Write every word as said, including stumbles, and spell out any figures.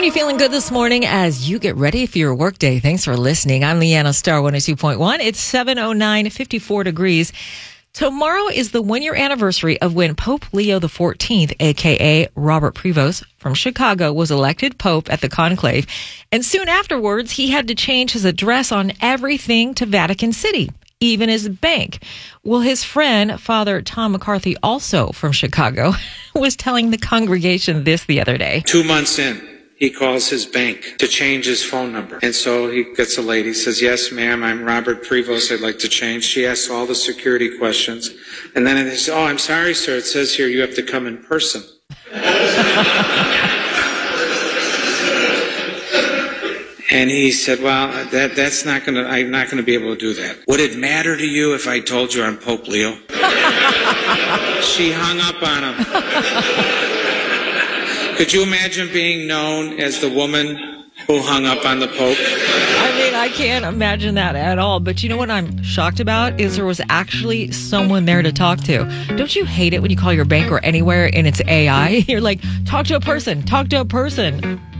Somebody feeling good this morning as you get ready for your workday. Thanks for listening. I'm Leanna Star, one oh two point one. It's seven oh nine, fifty-four degrees. Tomorrow is the one-year anniversary of when Pope Leo the fourteenth, a k a. Robert Prevost from Chicago, was elected Pope at the conclave. And soon afterwards, he had to change his address on everything to Vatican City, even his bank. Well, his friend, Father Tom McCarthy, also from Chicago, was telling the congregation this the other day. Two months in, he calls his bank to change his phone number. And so he gets a lady, says, "Yes, ma'am, I'm Robert Prevost. I'd like to change." She asks all the security questions. And then they say, "Oh, I'm sorry, sir. It says here you have to come in person." And he said, "Well, that that's not going to, I'm not going to be able to do that. Would it matter to you if I told you I'm Pope Leo?" She hung up on him. Could you imagine being known as the woman who hung up on the Pope? I mean, I can't imagine that at all. But you know what I'm shocked about is there was actually someone there to talk to. Don't you hate it when you call your bank or anywhere and it's A I? You're like, talk to a person, talk to a person.